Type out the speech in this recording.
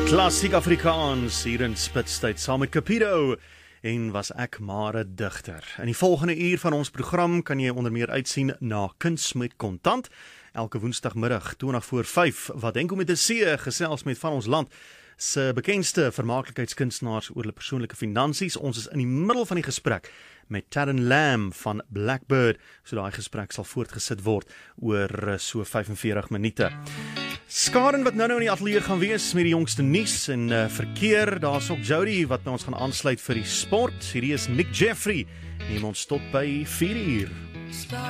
Klassiek Afrikaans hier in Spitstyd saam met Capito en was ek maar 'n digter. In die volgende uur van ons program kan jy onder meer uitsien na Kuns met Kontant. Elke woensdagmiddag 5:20 wat Denko met 'n C gesels met van ons land se bekendste vermaaklikheidskunstenaars oor hulle persoonlike finansies. Ons is in die middel van die gesprek met Taryn Lamb van Blackbird, so daai gesprek sal voortgesit word oor so 45 minute. Skaren wat nou in die ateljee gaan wees met die jongste nuus en verkeer. Daar's ook Jody wat by ons gaan aansluit vir die sport. Hierdie is Nick Jeffrey. Neem ons tot by 4 uur.